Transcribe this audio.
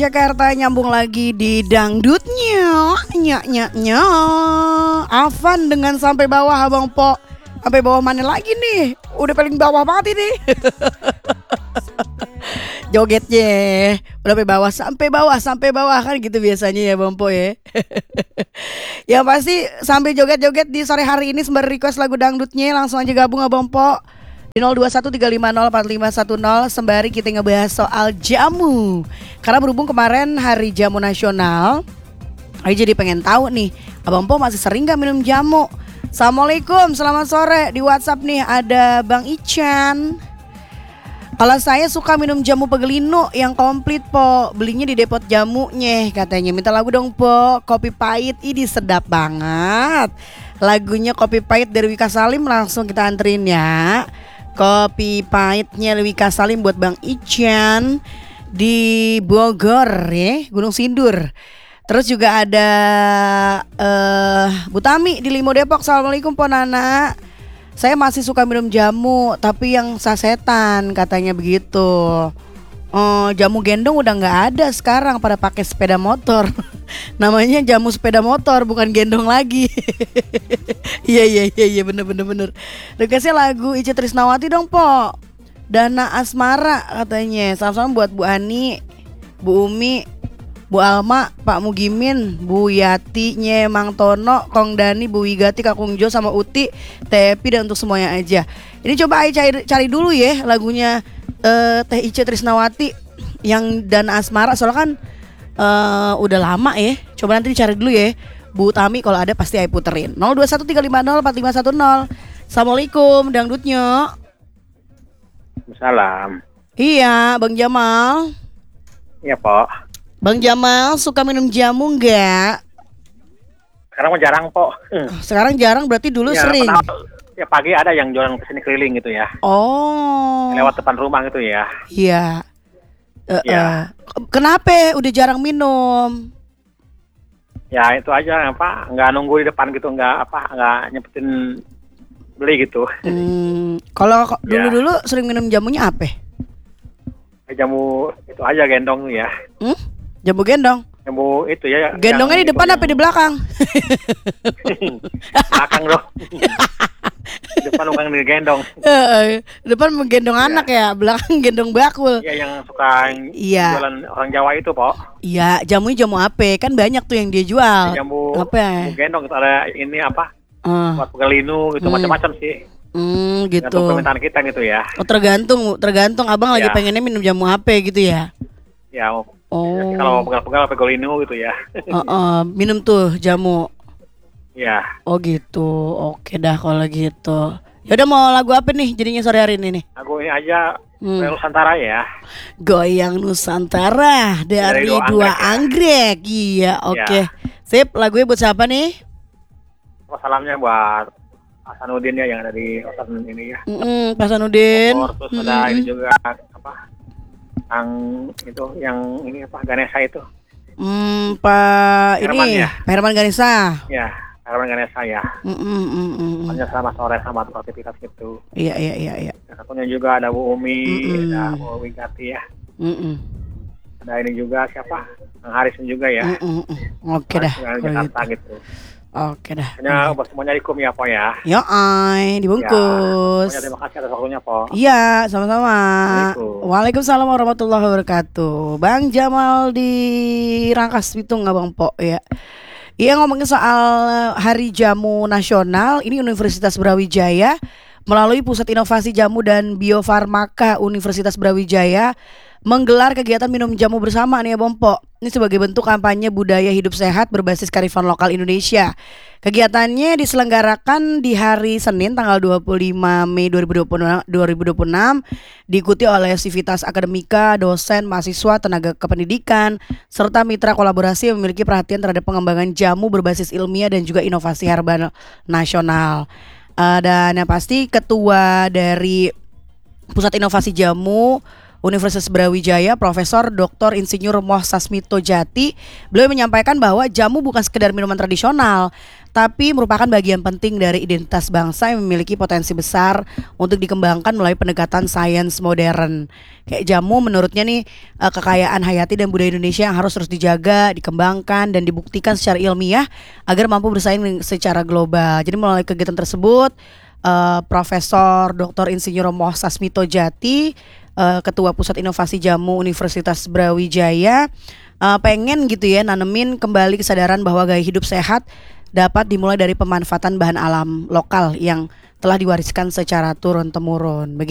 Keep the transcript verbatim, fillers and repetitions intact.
Jakarta nyambung lagi di dangdutnya, nyak nyak nyak. Afan dengan sampai bawah Abang Po. Sampai bawah mana lagi nih? Udah paling bawah banget ini. Jogetnya udah sampai bawah, sampai bawah, sampai bawah kan gitu biasanya ya Bang Po ya. Ya pasti sampai joget-joget di sore hari ini sembari request lagu dangdutnya langsung aja gabung Abang Po di nol dua satu tiga lima nol empat lima satu nol sembari kita ngebahas soal jamu. Karena berhubung kemarin hari jamu nasional, aku jadi pengen tahu nih, Abang Po masih sering gak minum jamu? Assalamualaikum, selamat sore. Di WhatsApp nih ada Bang Ican. Kalau saya suka minum jamu pegelino yang komplit Po, belinya di depot jamunya katanya. Minta lagu dong Po, Kopi Pahit. Ini sedap banget. Lagunya Kopi Pahit dari Wika Salim, langsung kita anterin ya. Kopi Pahitnya Wika Salim buat Bang Ican di Bogor ya, Gunung Sindur. Terus juga ada uh, Bu Tami di Limo Depok. Assalamualaikum Po Nana. Saya masih suka minum jamu tapi yang sasetan katanya begitu. Uh, jamu gendong udah nggak ada sekarang, pada pakai sepeda motor. Namanya jamu sepeda motor bukan gendong lagi. Iya iya iya iya bener bener bener. Requestnya lagu Ica Trisnawati dong Po. Dana Asmara katanya. Sama-sama buat Bu Ani, Bu Umi, Bu Alma, Pak Mugimin, Bu Yati, Nye, Mang Tono, Kong Dani, Bu Wigati, Kakung Jo, sama Uti, Tepi, dan untuk semuanya aja. Ini coba Ai cari, cari dulu ya lagunya uh, Teh Ica Trisnawati yang Dana Asmara. Soalnya kan uh, udah lama ya. Coba nanti dicari dulu ya Bu Tami, kalau ada pasti Ai puterin. nol dua satu tiga lima nol empat lima satu nol. Assalamualaikum dangdutnya. Salam. Iya Bang Jamal. Iya Po. Bang Jamal suka minum jamu nggak? Sekarang mah jarang Po. Sekarang jarang berarti dulu ya, sering. Ya pagi ada yang jualan kesini keliling gitu ya. Oh. Lewat depan rumah gitu ya. Iya. Uh, ya. Uh. Kenapa udah jarang minum? Ya itu aja apa, nggak nunggu di depan gitu, nggak apa, nggak nyempetin beli gitu. Hmm, kalau dulu-dulu ya. Sering minum jamunya apa? Jamu itu aja gendong ya. Hmm? Jamu gendong? Jamu itu ya. Gendongnya di depan apa di belakang? Belakang dong. Di depan bukan digendong. Uh, depan menggendong ya. Anak ya, belakang gendong bakul. Iya yang suka ya. Jualan orang Jawa itu Po. Iya, jamunya jamu apa? Kan banyak tuh yang dia jual. Jamu apa? Jamu gendong itu ada ini apa? Uh. Buat pegelinu gitu, hmm. macam-macam sih. Hmm, gitu. Tergantung permintaan kita gitu ya. Oh tergantung, tergantung abang ya. Lagi pengennya minum jamu apa gitu ya? Ya. Oh. Ya, kalau pegal-pegal pegelinu gitu ya. uh, uh, minum tuh jamu. Ya. Oh gitu, oke dah kalau gitu. Yaudah mau lagu apa nih jadinya sore hari ini nih? Lagu ini aja hmm. Nusantara ya. Goyang Nusantara dari, dari dua, dua anggrek, ya. Iya oke okay. Ya. Sip, lagunya buat siapa nih? Salamnya buat Hasanuddin ya yang ada di Osan ini ya. Mm-mm, Pak Hasanuddin. Terus mm-hmm. ada ini juga apa? Yang itu yang ini apa? Ganesha itu. Hmm, Pak ini ya? Pak Herman Ganesha. Ya. Karena Ganesha ya. Hanya sama sore sama aktivitas gitu. Iya iya iya iya. Satunya juga ada Bu Umi, mm-mm. ada Bu Wigati ya. Mm-mm. Ada ini juga siapa? Kang Harisun juga ya. Oke dah. Jakarta gitu. gitu. Oke dah. Hanya buat semuanya dikum ya Po ya. Yo ay, dibungkus. Ya, terima kasih atas waktunya Po. Iya, sama-sama. Waalaikumsalam warahmatullahi wabarakatuh. Bang Jamal di Rangkas Bitung Abang Po ya. Iya, ngomongin soal Hari Jamu Nasional, ini Universitas Brawijaya melalui Pusat Inovasi Jamu dan Biofarmaka Universitas Brawijaya menggelar kegiatan minum jamu bersama nih ya Bang Po. Ini sebagai bentuk kampanye budaya hidup sehat berbasis kearifan lokal Indonesia. Kegiatannya diselenggarakan di hari Senin tanggal dua puluh lima Mei dua ribu dua puluh enam, diikuti oleh sivitas akademika, dosen, mahasiswa, tenaga kependidikan, serta mitra kolaborasi yang memiliki perhatian terhadap pengembangan jamu berbasis ilmiah dan juga inovasi herbal nasional. Uh, dan yang pasti ketua dari Pusat Inovasi Jamu Universitas Brawijaya, Profesor Doktor Insinyur Moh Sasmito Jati, beliau menyampaikan bahwa jamu bukan sekedar minuman tradisional, tapi merupakan bagian penting dari identitas bangsa yang memiliki potensi besar untuk dikembangkan melalui pendekatan sains modern. Kayak jamu menurutnya nih eh, kekayaan hayati dan budaya Indonesia yang harus terus dijaga, dikembangkan dan dibuktikan secara ilmiah agar mampu bersaing secara global. Jadi melalui kegiatan tersebut eh, Profesor doktor Insinyur Romoh Sasmito Jati, eh, Ketua Pusat Inovasi Jamu Universitas Brawijaya, eh, pengen gitu ya nanemin kembali kesadaran bahwa gaya hidup sehat dapat dimulai dari pemanfaatan bahan alam lokal yang telah diwariskan secara turun-temurun.